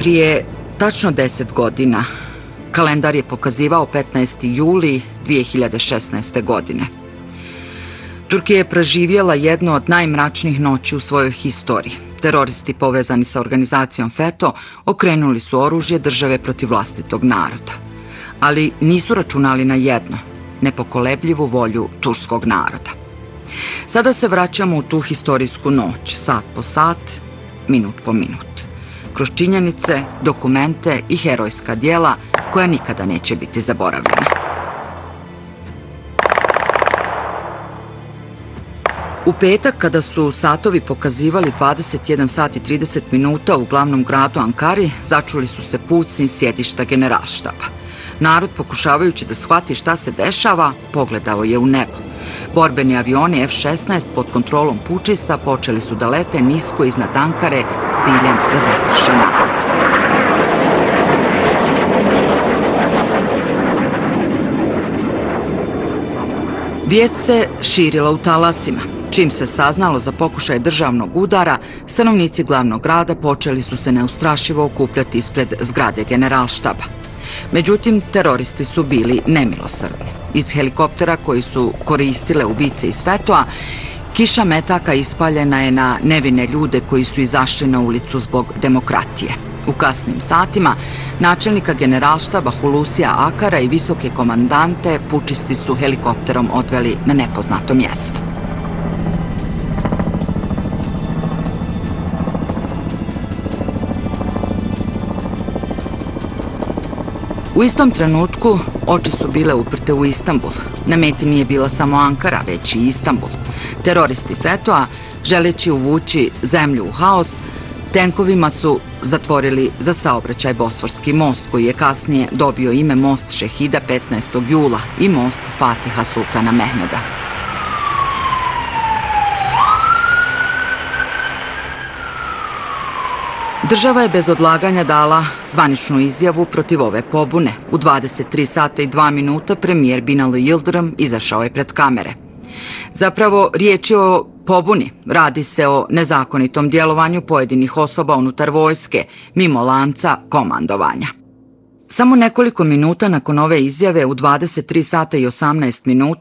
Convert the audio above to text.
Prije tačno 10 godina kalendar je pokazivao 15. juli 2016. godine. Turkija je preživjela jednu od najmračnijih noći u svojoj historiji. Teroristi povezani sa organizacijom FETÖ okrenuli su oružje države protiv vlastitog naroda. Ali nisu računali na jedno, nepokolebljivu volju turskog naroda. Sada se vraćamo u tu historijsku noć, sat po sat, minut po minut. Kroz činjenice, dokumente i herojska djela koja nikada neće biti zaboravljena. U petak, kada su satovi pokazivali 21 sat i 30 minuta u glavnom gradu Ankari, začuli su se pucnji sjedišta generalštaba. Narod, pokušavajući da shvati šta se dešava, pogledao je u nebo. Borbeni avioni F-16 pod kontrolom pučista počeli su da lete nisko iznad Ankare s ciljem da zastraše narod. Vijest se širila u talasima. Čim se saznalo za pokušaj državnog udara, stanovnici glavnog grada počeli su se neustrašivo okupljati ispred zgrade generalštaba. Međutim, teroristi su bili nemilosrdni. Iz helikoptera koji su koristile ubice iz FETÖ-a, kiša metaka ispaljena je na nevine ljude koji su izašli na ulicu zbog demokratije. U kasnim satima načelnika generalštaba Hulusija Akara i visoke komandante pučisti su helikopterom odveli na nepoznato mjesto. U istom trenutku oči su bile uprte u Istanbul. Na meti nije bila samo Ankara, već i Istanbul. Teroristi FETÖ-a, želeći uvući zemlju u haos, tenkovima su zatvorili za saobraćaj Bosforski most, koji je kasnije dobio ime most Šehida 15. jula i most Fatiha Sultana Mehmeda. Država je bez odlaganja dala zvaničnu izjavu protiv ove pobune. U 23 sata i 2 minuta premijer Binali Yıldırım izašao je pred kamere. Zapravo, riječ je o pobuni. Radi se o nezakonitom djelovanju pojedinih osoba unutar vojske, mimo lanca komandovanja. Samo nekoliko minuta nakon ove izjave, u 23 sata i 18 minuta,